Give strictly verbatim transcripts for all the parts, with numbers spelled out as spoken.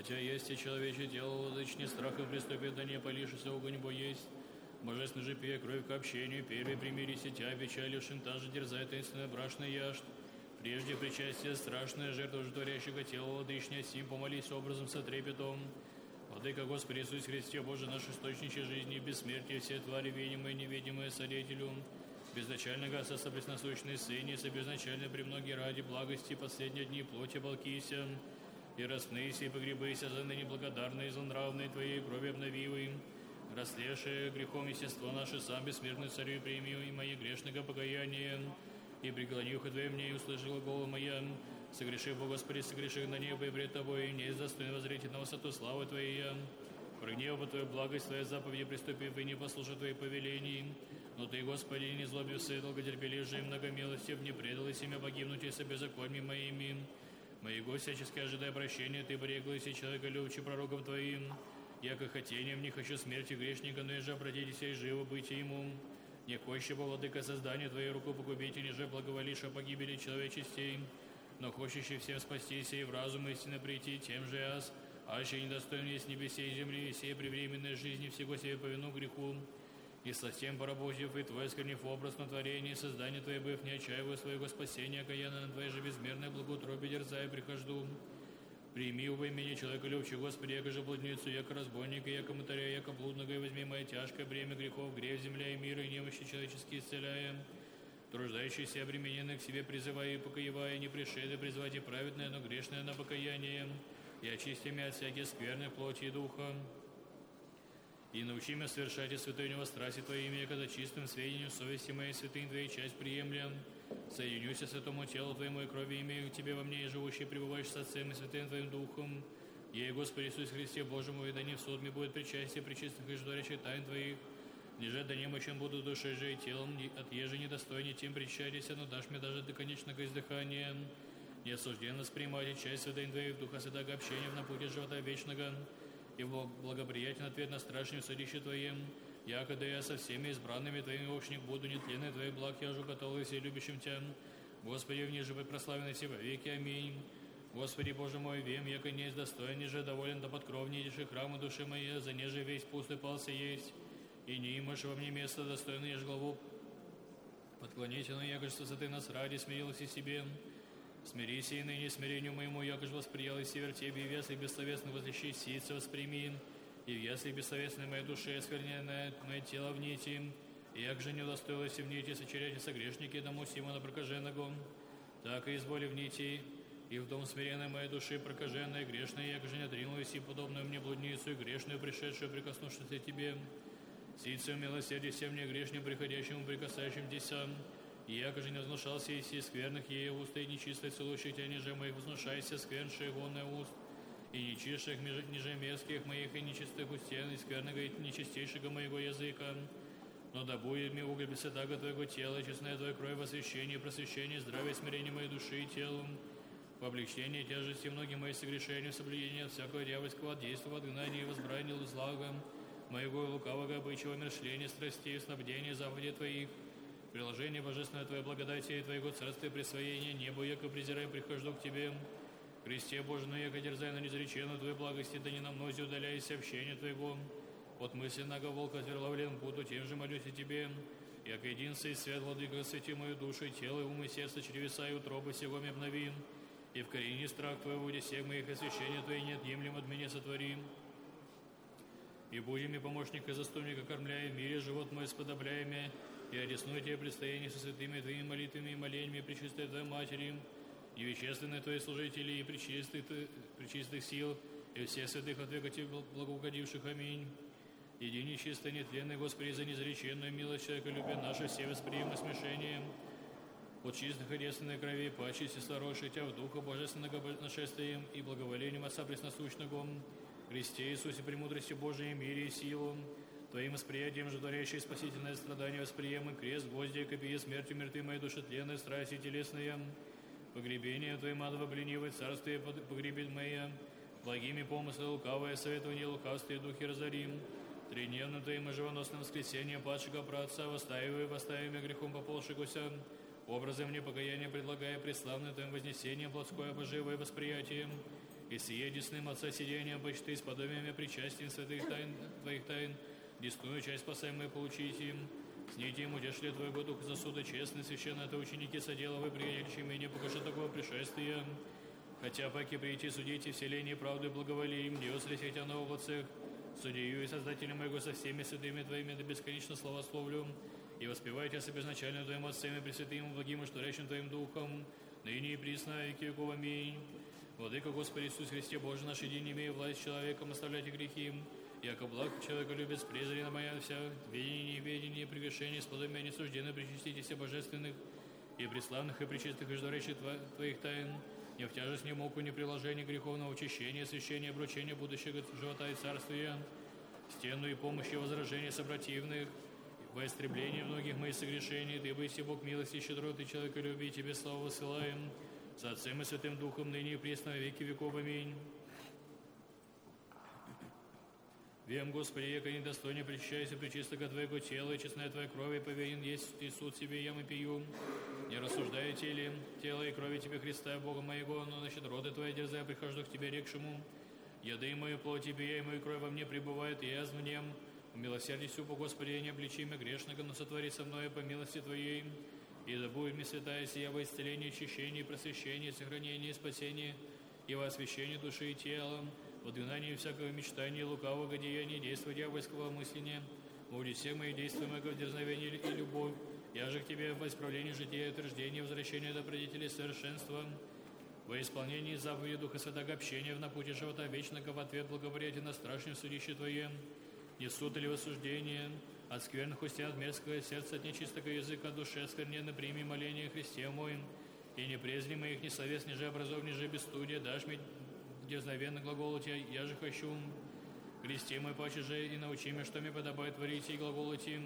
Хотя есть и человечье тело, владычне страха приступит, да не полишься огонь бо есть. Божественный же пей кровь к общению, первый примирись и тебя, печалью шантажа дерзает таинственное брашное яшт. Прежде причастие страшное, жертва же творящего тела, владычня, сим помолись образом со трепетом. Владыка Господи Иисус Христе, Боже наш источнище жизни и бессмертия, все твари, видимые и невидимые, содетелю, безначального Отца Пресносущный Сыне, собезначально премноги ради благости последние дни плоти полкися, и распнися, и погребыся за ныне благодарной и злонравной Твоей крови обновивой, расслевшее грехом естество наше, сам бессмертный Царю и прими, и мои грешного покаяния, и преклонив Твоей мне, и услышала голос моя, согрешив, Бо Господи, согрешив на небо и пред Тобой, не есть достойно воззреть на высоту славы Твоей, прогнев по Твою благость, Твоя заповеди приступив, и не послушай Твоих повелений, но Ты, Господи, не злобился и долготерпелив же, и многомилостив, не предал и семя погибнуть и со беззакониями моими. Моего всячески ожидая прощения, Ты бреглась и человека любче пророком Твоим, яко хотением не хочу смерти грешника, но и же обратитесь и живо быть ему. Не хочешь, по владыка создания Твоей руку погубить, и ниже благоволишь о погибели человечестей, но хочешь всем спастись и в разум истинно прийти, тем же аз, аще недостоин есть небесе и земли, и сей превременной жизни всего себе повину греху, и совсем поработив и Твой скорнив образ на творение, создание Твое быв, не отчаивая своего спасения, окаянно на Твое же безмерное благоутробие дерзая прихожду. Прими во имени человека любче, Господи, яко же блудницу, яко разбойника, яко мытаря, яко блудного, и возьми мое тяжкое бремя грехов, грех земля и мира, и немощи человеческие исцеляя. Труждающиеся обремененных к себе призывая и покоевая, не пришеды призвать и праведное, но грешное на покаяние, и очисти меня от всяких скверных плоти и духа. И научи меня совершать и святое него страсти Твоими, когда чистым сведением совести моей святынь Твоей часть приемлем. Соединюсь с этому телу Твоему и крови имею к Тебе во мне, и живущий пребываешь с Отцем и святым Твоим Духом. Ей, Господи Иисус Христе, Боже мой, да не в суд мне будет причастие причистых и ждорящих тайн Твоих, ниже да немощен буду душой же и телом, от еже недостойней тем причащайся, но дашь мне даже до конечного издыхания. Не осужден воспринимать часть святынь Твоих, Духа Святого общения на пути живота вечного, и благоприятен ответ на страшном судище Твоем, якогда я со всеми избранными Твоими общник буду, нетленный Твоих благ, я же готовый и любящим Тебя. Господи, в ниже быть прославленный Си во веки. Аминь. Господи, Боже мой, вем, яко не есть достоин, ниже доволен до подкровнейшей храма души моей, за неже весь пустой пался есть, и не имашь во мне место достойное, ешь главу подклонить, но яко же ты нас ради смирилась и себе. Смирись и ныне смирению моему, яко же восприял и север Тебе, и в ясли бессловесных возлещи сица восприми, и в ясли бессловесной моей душе оскверненное мое тело в нити, и як же не удостоилась в нити сочерять со грешники дому Симона прокаженного, так и изволи в нити, и в дом смиренной моей души прокаженной, грешной, як же не отринулась и подобную мне блудницу, и грешную, пришедшую, прикоснувшись Тебе. Сицем милосердие всем мне грешним, приходящему, прикасающимся, и яко же не вознушался и си скверных ей уст, и нечистой целующих Тебя, ниже моих вознушайся, сквернших гонных уст, и нечистых, ниже мерзких моих, и нечистых устен, и скверного, и нечистейшего моего языка. Но да будет мне уголь без святаго Твоего тела, честная Твоя кровь в освящении, просвещении, здравие, смирение моей души и телу, в облегчении тяжести многих моих согрешений, в соблюдении от всякого дьявольского действия, в отгнании и возбрании злагом моего и лукавого обычаего мершления, страстей, снабдения, заповедей Твоих, приложение божественное Твоей благодати и Твоего царствия, присвоения небу, яко презирай, прихожу к Тебе. Христе Боже, но яко дерзай на незреченную Твою благости, да не на мнозе удаляйся общения Твоего. От мысленного волка отверглавлен буду, тем же молюсь и Тебе. Яко единство и свет, владыка, освети мою душу и тело, и ум и сердце, чревеса и утробы сего мне обнови. И в корени страх Твой в всех моих освящения Твои неотъемлем от меня сотвори. И будем и помощника заступника кормляя, в мире живот мой сподобляя меня, и одесную Тебе предстояние со святыми Твоими молитвами и молениями, пречистой Твоей Матери, и вещественные Твои служители, и пречистых, пречистых сил, и всех святых от века Тебе благоугодивших. Аминь. Иди нечисто, нетленный, Господи, за незреченную милость человека любя наши, все восприемы смешением, от чистых и девственной крови, по очисти соросших Тебя в Духа Божественного нашествием и благоволением Отца Пресносущного, Христе Иисусе, премудрости Божией, мире и силу, Твоим восприятием же творящее спасительное страдание, восприемы крест, гвозди, копье, смертью мертвы мои души тленные, страсти телесные, погребение Твоим адово пленивое, царствие погребит моя, благими помыслы лукавое, советование лукавствия, духи разорим, тридневным Твоим и живоносным воскресением падшего праотца, восстаивая, восставими грехом пополшегося, образом мне покаяния предлагая, преславным Твоим вознесением, плотское поживое восприятием, и сие десным Отца сидения почты с подобиями причастием святых тайн, Твоих тайн, десную часть спасаемой получить им. С ней тем удешли Твоего Духа засуда честный, священно это ученики соделовы, приятельчи менее покажи такого пришествия. Хотя паки прийти судите вселение правды благоволим, Диос лисетя на овоцех, судею и создателем моего со всеми святыми Твоими, да бесконечно славословлю, и воспевайте с безначальным Твоим Отцем и Пресвятым, благим и штурящим Твоим Духом, ныне и присно, веки веков. Аминь. Владыка Господи Иисус Христе, Боже наш, един имея власть человеком оставлять грехи, яко благ человека любит, презрена моя вся, ведение, неведение, прегрешение, сподобие несужденно причаститесь божественных и преславных, и пречистых, и ждоречий Твоих тайн, не в тяжесть, ни муку, ни приложение греховного очищения, освящения, обручения будущего живота и царствия, стену и помощи возражения собративных, во истреблении многих моих согрешений, Ты быси Бог милости, щедрот, Ты человека люби, Тебе славу высылаем, с Отцем и Святым Духом, ныне и присно, во веки веков. Аминь. Вем, Господи, яко недостойно причащайся пречистого Твоего тела, и честная Твоя крови, повинен есть и суд себе ям и пью. Не рассуждая теле, тело и крови Тебе, Христа, Бога моего, но значит роды Твои дерзая, прихожу к Тебе рекшему. Яды мою плоть, и бия, и мою кровь во мне пребывает, и я в нем. Умилосердись, по Господи, не обличи меня грешного, но сотвори со мною по милости Твоей. И да будет мне святая сия во исцеление, очищение, просвещение, сохранение, спасение, и во освящение души и тела, в отгнании всякого мечтания, лукавого деяния, действия дьявольского мысления, будет всех моих действий, моего дерзновения и любовь, я же к Тебе во исправлении жития, утверждение, возвращение добродетелей, совершенства, во исполнении заповеди Духа Святого, общения в напуте живота вечного, в ответ благоволения на страшном судище Твоем, не суд или осуждение, от скверных устей, от мерзкого сердца, от нечистого языка, души оскверненно прими моление Христе моим, и не презри моих, ни совест, ни же образов, ни же бесстудия, дашь мне дерзновенно глаголу Тебя, я же хочу. Христе мой, паче же, и научи меня, что мне подобает творить и глаголоти.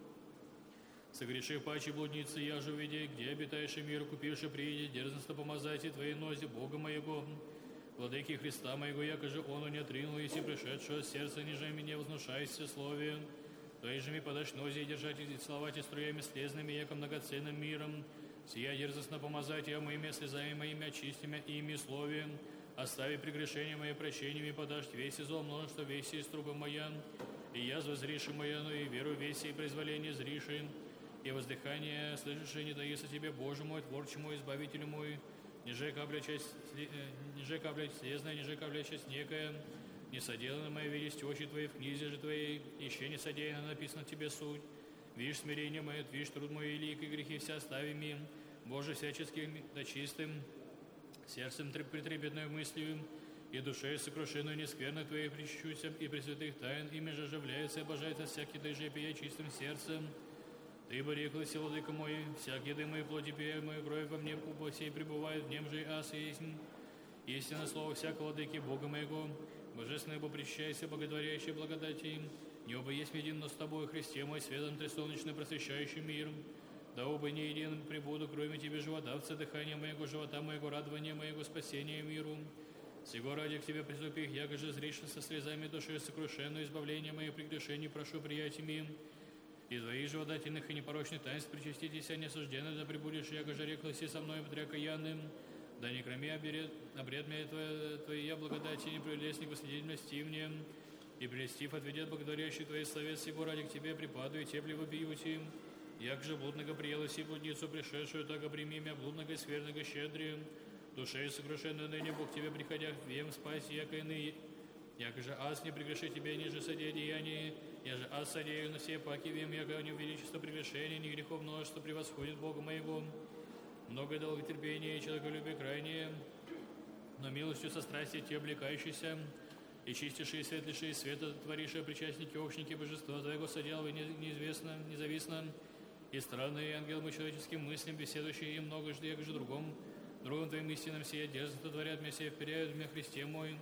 Согрешив паче блудницы, я же увиди, где обитаешь и мир, купивши прииди, дерзностно помазайте Твоей нозе, Бога моего. Владыки Христа моего, яко же Он не отринул, если пришедшего сердца, ниже меня вознушайся слове. Твои же ми подашь нозе и держать и целовать и струями слезными, яко многоценным миром. Сия дерзостно помазать я моими слезами моими, очистимя ими слове. Остави прегрешения мои прощениями, подашь весь и зло множество, весь из трубы моя. И язва зриши моя, но и веру весь и произволение зриши. И воздыхание слышишь, не даится Тебе, Боже мой, Творче мой, Избавителю мой. Ниже капля часть, ниже капля слезная, ниже капля часть некая. Не соделана моя видеть очи Твои в книзе же Твоей, еще не содеяно написано Тебе суть. Видишь смирение мое, видишь труд мой велик, и грехи все оставим им. Боже, всяческим да чистым, сердцем притрепетной мыслью, и душой сокрушенную нескверно Твоей причащуся, и пресвятых тайн, ими же оживляется и обожается всякий дыже пия чистым сердцем. Ты бы реклась, владыка мой, всякий дым и плоти пия мою кровь во мне, убо сей пребывает, в нем же и ас есть. Истинное слово всякого владыки Бога моего, божественное бо причащайся, боготворящей благодати. Не оба есть един, но с Тобой, Христе мой, светом тресолнечный просвещающий мир. Да оба не един пребуду, кроме Тебе живодавца, дыхания моего живота, моего радования, моего спасения миру. Сего ради к Тебе приступих, яко же зришься со слезами души сокрушенную, избавление моих прегрешений, прошу приятиями. И Твоих живодательных и непорочных таинств причаститесь, а не осужденно, да пребудешь, яко же рекласи со мной, потрякаянным. Да не кроми обред, обред меня Твоя, Твоя благодати, не прелестник, последить мсти мне. И прелестив отведет благодарящий Твои словес, сего ради к Тебе припаду и тепле вопиют им. Як же блудного приелась и блудницу пришедшую, так и прими меня блудного и скверного щедрее. Душей сокрушенной ныне Бог Тебе приходя, вем спаси, яко иные. Яко же аз не прегреши Тебе, ниже содея деяния, я же аз содею на все паки вем, яко не величество прегрешения, ни грехов множество превосходит Бога моего. Многое долготерпение и человеколюбие крайнее, но милостью со страстью Те облекающийся, и чистейшие и светлейшие света творившие причастники, общники божества Твоего соделывай неизвестно, независно, и странные ангелам и человеческим мыслям, беседующие и многожды, як же другом, другом Твоим истинам сия дерзостно творят меня, сия вперяют меня, Христе мой.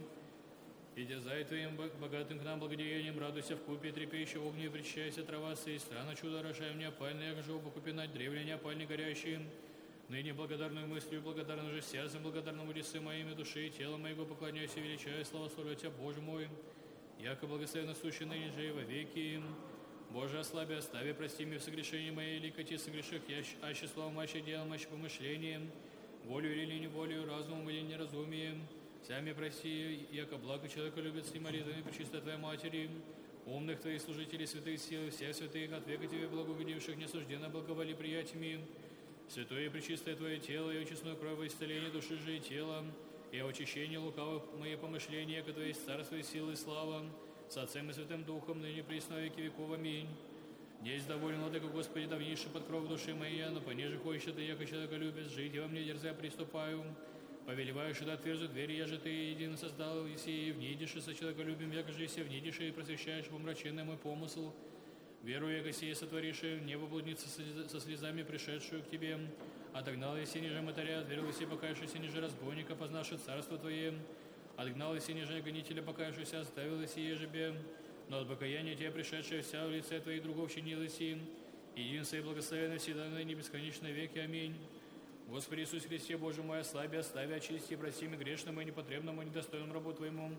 И дерзай Твоим богатым к нам благодеянием, радуйся в купе, трепещи огню, и причащайся трава сей, страна чудо рожаем неопальные, як же оба купинать древле неопальные горящие. Ныне благодарную мыслью, благодарным же сердцем, благодарному лицу моими души и тела моего поклоняюсь и величаю, славословлю Тебя, Боже мой, яко благословенно сущий ныне же и во веки. Боже, ослаби, остави, прости мне в согрешении моей, ликоти согреших, я аще словом, аще делом, аще помышлением, волю или неволею, разумом или неразумием, Сами проси, яко благо человека любит с молитвами пречистой Твоей Матери, умных Твоих служителей, святых сил, всех святых, от века Тебе благоугодивших, несужденно благоволи приятиями. Святое и пречистое Твое тело, и честную кровь во исцеление души же и тела, и очищение лукавых мои помышления, яко Твое есть царство и сила и слава, с Отцем и Святым Духом, ныне присно веки веков. Аминь. Есть доволен, Владыка Господи, давнейший под кровь души моей, но понеже хочешь Ты, яко человека любишь, жить, я во мне дерзя приступаю. Повелеваешь, да отверзу двери, я же Ты един создал, и сии внидишь, и со человека любим, яко же если внидишь, и просвещаешь помраченный мой помысл. Верую, яко сие сотворишь, небо блудница со слезами, пришедшую к Тебе. Отогнал еси ниже мотаря, отверил еси покаявшийся ниже разбойника, познавши царство Твое. Отгнал еси ниже гонителя, покаявшийся, оставил еси ежебе. Но от покаяния Тебя пришедшее вся в лице Твоих другов чинил еси. Единство и благословенное всегда ныне бесконечные веки. Аминь. Господи Иисус Христе, Боже мой, ослаби, остави, очисти, прости мне грешному и непотребному, недостойному рабу Твоему.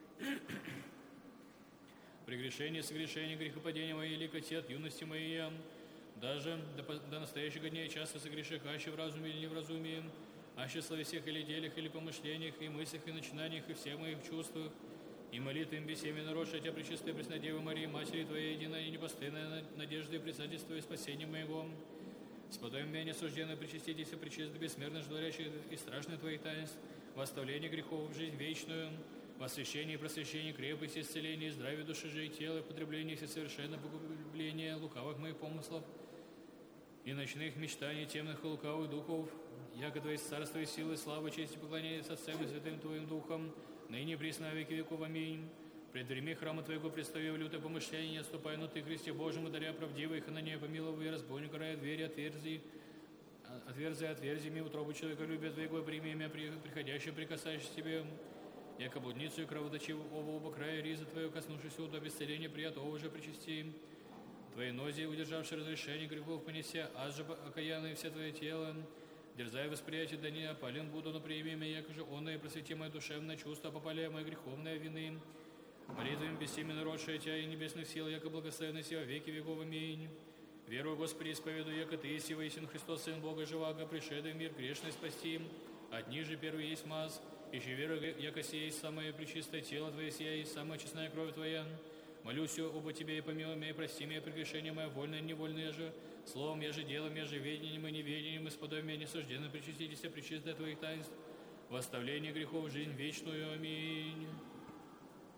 Прегрешение, согрешение, грехопадение мои, ликоти от юности моей я, даже до, до настоящего дня и часа согреших, аще в разуме или не в разуме, аще в словесях или делях, или помышлениях, и мыслях, и начинаниях, и всех моих чувствах, и молитвам бесеми нарочи, Тебя, пречистая Преснодевы Марии, Матери Твоей, единая и непостоянная надежда и председательство и спасение моего. Сподобим меня осужденно причаститесь и причист бессмертно ждорящих и страшных Твоих таинств, в оставлении грехов в жизнь вечную, в освящении и просвещении, крепости, исцелении, здравия души же и тела, потреблении всесовершенно погубления лукавых моих помыслов и ночных мечтаний темных и лукавых духов, яко Твои царство и силы, славы, честь и поклонение с Отцем и Святым Твоим Духом, ныне присно во веки веков. Аминь. Пред дверьми храма Твоего представив лютое помышление, не отступай, но Ты, Христе Божьему, даря правдивый, их на ней помиловый, разбойника рая двери, отверзи, отверзи, отверзи ми, утробу человека любя Твоего, прими имя, приходящее, прикасаешься Тебе, яко блудницу и кровоточивого оба края риза Твою, коснувшись до обесцеления, приятого же причасти. Твои нози, удержавшие разрешение грехов, понеся, аж же окаянное все Твое тело, дерзай восприятие, да не опален буду, но прими имя, яко же он и просвети мое душевное чувство, попаляя мои греховные вины. Молитвами бессеменно родшая Тебя и небесных сил, яко благословенный си во веки веков. Аминь. Верую, Господи, исповедую, яко Ты есть воистину Христос, Сын Бога живаго, пришедший в мир грешный спасти. От ниже первый есть маз, ищи веру, яко сие есть самое пречистое тело Твое, сия есть самая честная кровь Твоя. Молюсь оба Тебе и помилуй меня, и прости меня прегрешения моя, вольное и невольное же, словом, я же делом, я же ведением и неведением, и сподобием меня несужденно причаститесь, пречистое Твоих таинств, в оставлении грехов, жизнь вечную. Аминь.